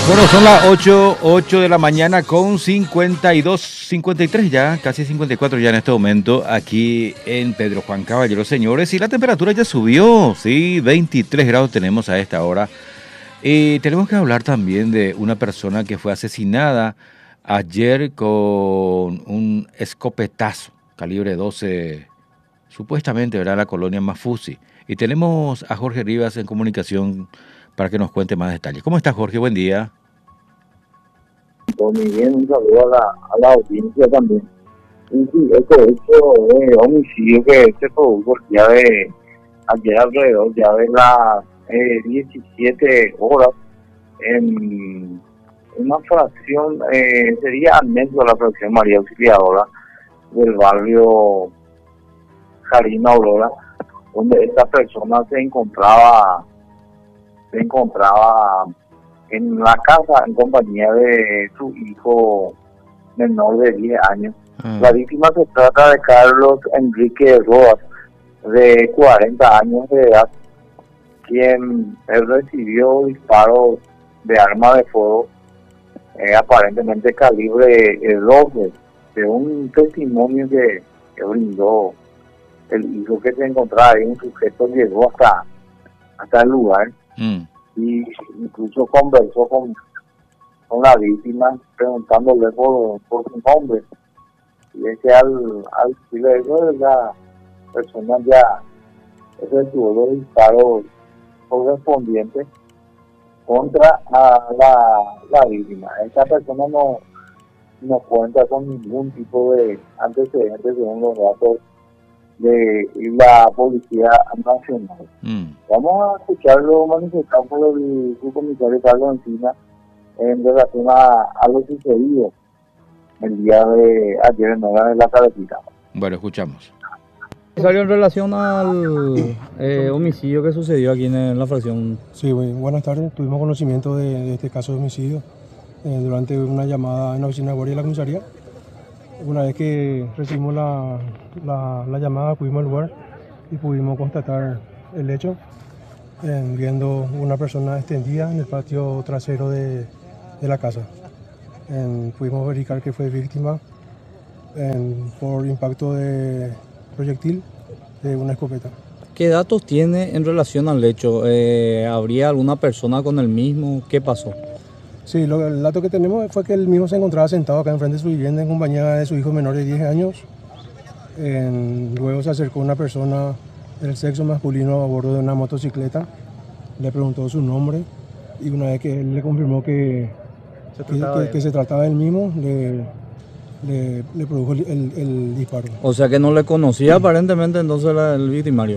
Bueno, son las 8 de la mañana con 52, 53 ya, casi 54 ya en este momento, aquí en Pedro Juan Caballero, señores, y la temperatura ya subió, sí, 23 grados tenemos a esta hora. Y tenemos que hablar también de una persona que fue asesinada ayer con un escopetazo, calibre 12, supuestamente, ¿verdad?, en la colonia Mafusi. Y tenemos a Jorge Rivas en comunicación para que nos cuente más detalles. ¿Cómo está, Jorge? Buen día. Muy bien, un saludo a la audiencia también. Y sí, este hecho de homicidio que se produjo el día de ayer alrededor ya de las 17 horas en una fracción, sería anexo a la fracción María Auxiliadora del barrio Jarina Aurora, donde esta persona se encontraba en la casa en compañía de su hijo menor de 10 años. La víctima se trata de Carlos Enrique Roas, de 40 años de edad, quien él recibió disparos de arma de fuego, aparentemente calibre 12, de un testimonio que brindó el hijo que se encontraba ahí. Un sujeto llegó hasta el lugar y incluso conversó con la víctima preguntándole por su nombre, y es que al decirle eso, la persona ya efectuó los disparos correspondientes contra a la víctima. Esta persona no cuenta con ningún tipo de antecedentes según los datos de la Policía Nacional. Vamos a escucharlo manifestado por el subcomisario Carlos Encina en relación a lo sucedido el día de ayer en hora de la tardecita. Bueno, escuchamos. En relación al homicidio que sucedió aquí en la fracción. Sí, buenas tardes. Tuvimos conocimiento de este caso de homicidio durante una llamada en la oficina de guardia de la comisaría. Una vez que recibimos la llamada, fuimos al lugar y pudimos constatar el hecho, viendo una persona extendida en el patio trasero de la casa. Pudimos verificar que fue víctima por impacto de proyectil de una escopeta. ¿Qué datos tiene en relación al hecho? ¿Habría alguna persona con el mismo? ¿Qué pasó? Sí, el dato que tenemos fue que el mismo se encontraba sentado acá enfrente de su vivienda en compañía de su hijo menor de 10 años. Luego se acercó una persona del sexo masculino a bordo de una motocicleta, le preguntó su nombre y una vez que él le confirmó que se trataba del mismo, le produjo el disparo. O sea que no le conocía aparentemente entonces el victimario.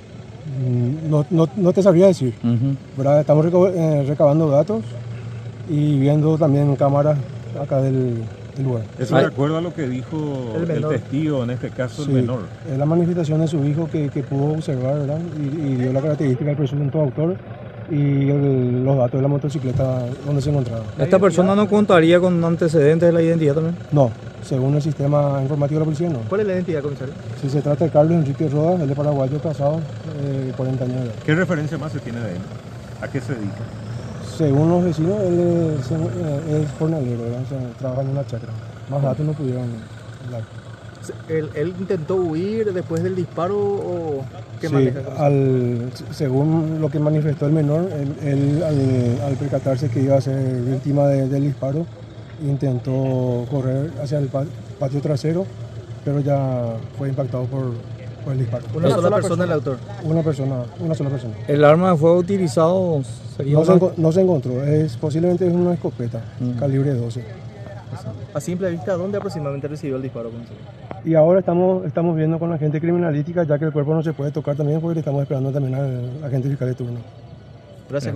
No te sabría decir. ¿Verdad? Estamos recabando datos y viendo también cámaras acá del lugar. ¿Eso de acuerdo a lo que dijo el testigo, en este caso el menor? Es la manifestación de su hijo que pudo observar, ¿verdad? Y dio la característica del presunto autor y los datos de la motocicleta donde se encontraba. ¿Esta persona no contaría con antecedentes de la identidad también? No, según el sistema informativo de la policía no. ¿Cuál es la identidad, comisario? Si se trata de Carlos Enrique Rodas, él es paraguayo, casado, 40 años de edad. ¿Qué referencia más se tiene de él? ¿A qué se dedica? Según los vecinos, él es jornalero, ¿verdad? O sea, trabaja en una chacra. Más datos no pudieron hablar. ¿Él intentó huir después del disparo o qué sí, maneja? según lo que manifestó el menor, él al percatarse que iba a ser víctima del disparo, intentó correr hacia el patio trasero, pero ya fue impactado por el disparo. ¿Una sola persona el autor? Una sola persona. ¿El arma de fuego utilizado sería no se encontró, posiblemente es una escopeta, calibre 12. A simple vista, ¿dónde aproximadamente recibió el disparo? Y ahora estamos viendo con la gente criminalística, ya que el cuerpo no se puede tocar también, porque le estamos esperando también al agente fiscal de turno. Gracias.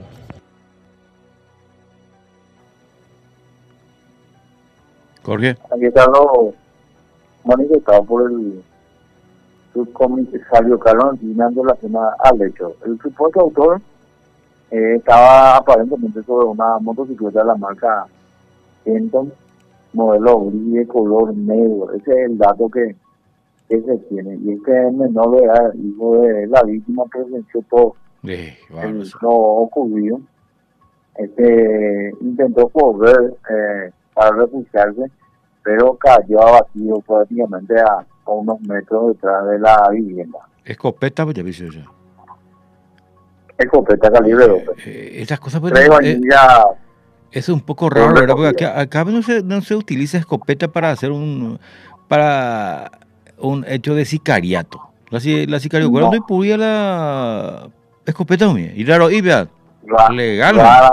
Jorge. Aquí está lo manifestado por el subcomisario Carlos Encina en relación al hecho. El supuesto autor estaba aparentemente sobre una motocicleta de la marca Kenton, modelo gris de color negro. Ese es el dato que se tiene. Y este menor de edad, hijo de la víctima, presenció todo lo ocurrido. Intentó correr para refugiarse, pero cayó abatido prácticamente a unos metros detrás de la vivienda. Escopeta, pues ya viste ya. Escopeta calibre 12. Esas cosas, pues, Tres vainillas. es un poco raro, ¿verdad? Porque acá no se utiliza escopeta para hacer para un hecho de sicariato. La sicario, No. ¿cuándo puya la escopeta mía? Y claro, y vea, legal. Rara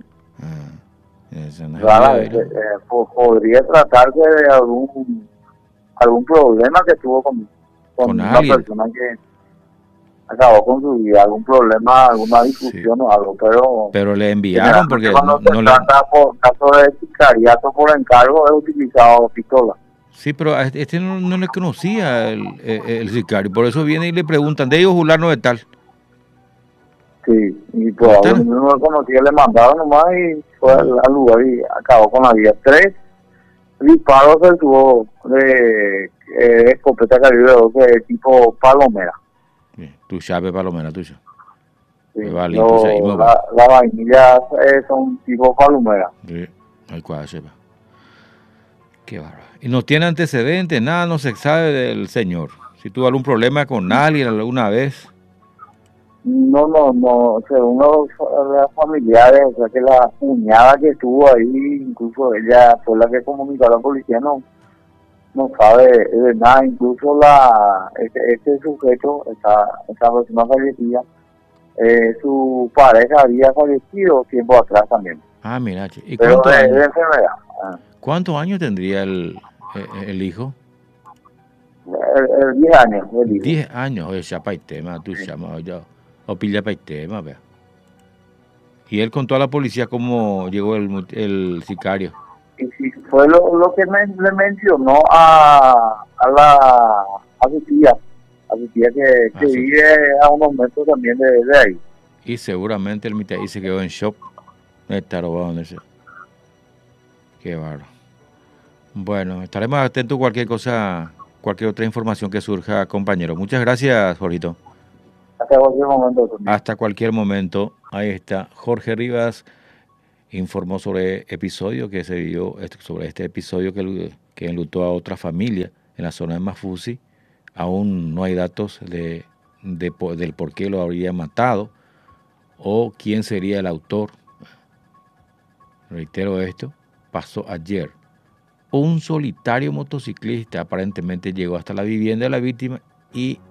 Rara vez. Podría tratarse de algún problema que tuvo con una alguien. persona que acabó con su vida, algún problema, alguna discusión o algo, pero le enviaron porque cuando se trata por caso de sicariato por encargo es utilizado pistola. Sí, pero a este no le conocía el sicario, por eso viene y le preguntan, de ellos fulano de tal. Sí, y probablemente no lo conocía, le mandaron nomás y fue al lugar y acabó con la vida. 3 disparos se tuvo de escopeta calibre 12 tipo palomera. Tu llave palomera, tuya. Sí, las vainillas son tipo palomera. Sí, hay cual sepa. Qué bárbaro. Y no tiene antecedentes, nada, no se sabe del señor. Si tuvo algún problema con alguien alguna vez. No, según los familiares, o sea que la cuñada que estuvo ahí, incluso ella fue la que comunicó a la policía, no sabe de nada, incluso este sujeto, esa persona fallecida, su pareja había fallecido tiempo atrás también. Ah, mira, ¿y pero de enfermedad. ¿Cuántos años tendría el hijo? 10 años, el hijo. 10 años, oye, ya para el tema, tú llamas, ya. O pilla para el tema, vea. Y él contó a la policía cómo llegó el sicario. Y sí, fue lo que le mencionó a su tía que vive a unos metros también de ahí. Y seguramente el mitad ahí se quedó en shock. Está robado donde sea. Qué bárbaro. Bueno, estaremos atentos a cualquier cosa, cualquier otra información que surja, compañero. Muchas gracias, Jorgito. Hasta cualquier momento. Hasta cualquier momento. Ahí está. Jorge Rivas informó sobre episodio que se vio, sobre este episodio que enlutó a otra familia en la zona de Mafusi. Aún no hay datos del por qué lo habría matado o quién sería el autor. Reitero esto, pasó ayer. Un solitario motociclista aparentemente llegó hasta la vivienda de la víctima y